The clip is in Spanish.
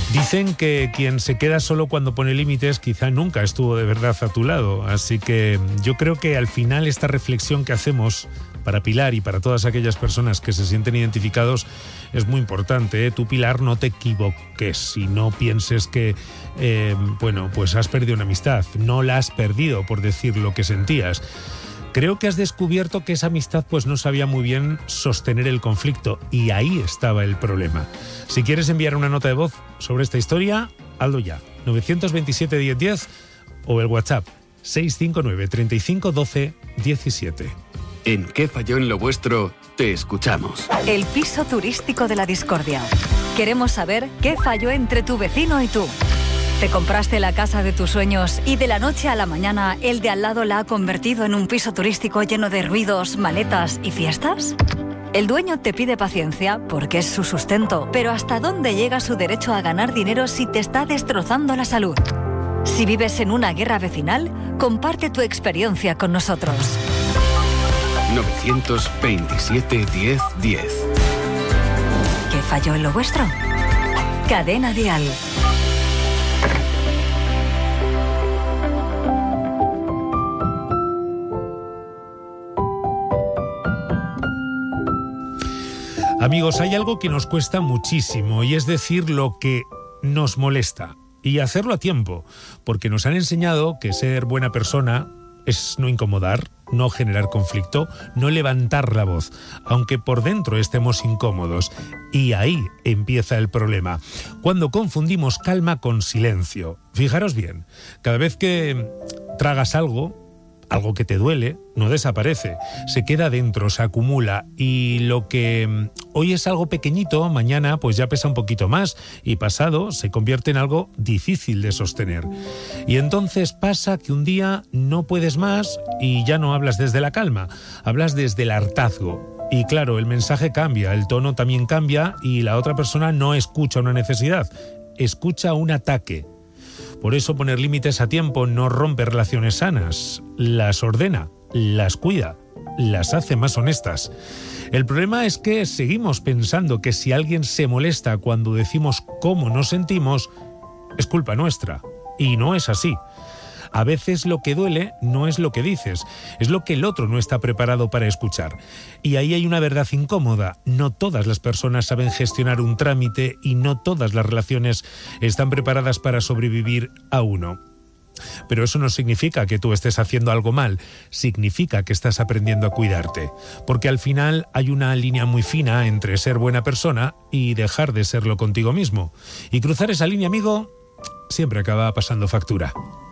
Dicen que quien se queda solo cuando pone límites quizá nunca estuvo de verdad a tu lado, así que yo creo que al final esta reflexión que hacemos para Pilar y para todas aquellas personas que se sienten identificados es muy importante, ¿eh? Tú, Pilar, no te equivoques y no pienses que pues has perdido una amistad. No la has perdido por decir lo que sentías. Creo que has descubierto que esa amistad pues no sabía muy bien sostener el conflicto y ahí estaba el problema. Si quieres enviar una nota de voz sobre esta historia, hazlo ya. 927 1010 o el WhatsApp 659 35 12 17. ¿En qué falló en lo vuestro? Te escuchamos. El piso turístico de la discordia. Queremos saber qué falló entre tu vecino y tú. ¿Te compraste la casa de tus sueños y de la noche a la mañana el de al lado la ha convertido en un piso turístico lleno de ruidos, maletas y fiestas? El dueño te pide paciencia porque es su sustento, pero ¿hasta dónde llega su derecho a ganar dinero si te está destrozando la salud? Si vives en una guerra vecinal, comparte tu experiencia con nosotros. 927 1010. ¿Qué falló en lo vuestro? Cadena Dial. Amigos, hay algo que nos cuesta muchísimo y es decir lo que nos molesta y hacerlo a tiempo, porque nos han enseñado que ser buena persona es no incomodar, no generar conflicto, no levantar la voz, aunque por dentro estemos incómodos. Y ahí empieza el problema, cuando confundimos calma con silencio. Fijaros bien, cada vez que tragas algo que te duele, no desaparece, se queda dentro, se acumula y lo que hoy es algo pequeñito, mañana pues ya pesa un poquito más y pasado se convierte en algo difícil de sostener. Y entonces pasa que un día no puedes más y ya no hablas desde la calma, hablas desde el hartazgo. Y claro, el mensaje cambia, el tono también cambia y la otra persona no escucha una necesidad, escucha un ataque. Por eso poner límites a tiempo no rompe relaciones sanas, las ordena, las cuida, las hace más honestas. El problema es que seguimos pensando que si alguien se molesta cuando decimos cómo nos sentimos, es culpa nuestra. Y no es así. A veces lo que duele no es lo que dices, es lo que el otro no está preparado para escuchar. Y ahí hay una verdad incómoda. No todas las personas saben gestionar un trámite y no todas las relaciones están preparadas para sobrevivir a uno. Pero eso no significa que tú estés haciendo algo mal, significa que estás aprendiendo a cuidarte. Porque al final hay una línea muy fina entre ser buena persona y dejar de serlo contigo mismo. Y cruzar esa línea, amigo, siempre acaba pasando factura.